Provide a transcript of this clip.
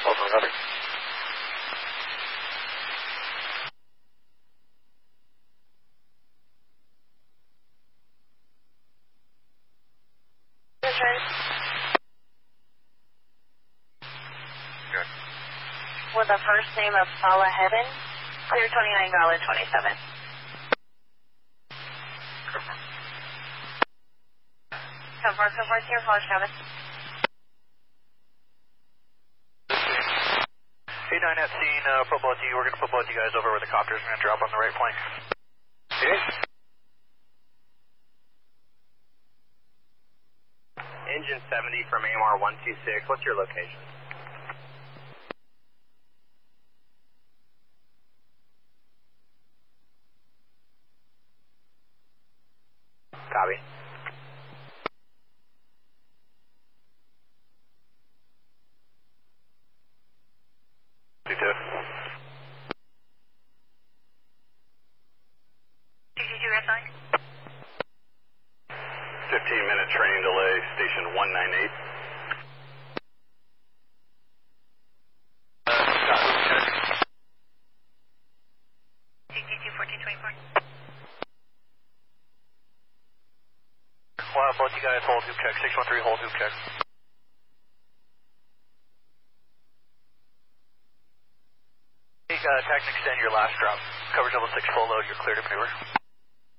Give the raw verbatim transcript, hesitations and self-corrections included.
Hold on, Roger. Good. With the first name of Paula Heaven, clear twenty-nine Garland twenty-seven. Confirm. Confirm, confirm, here, Paula Travis. Hey, nine at scene, uh, put both of you, we're going to put both you guys over where the copter's going to drop on the right flank. Okay. Engine seventy from A M R one two six, what's your location? Copy. two two. two two two, red line. fifteen minute training delay, station one nine eight. Uh, got it, check. two two two, fourteen twenty-four. Well, both you guys hold hoop check, six one three hold hoop check. Hey, uh, Tactic extend your last drop. Cover double six full load, you're clear to maneuver.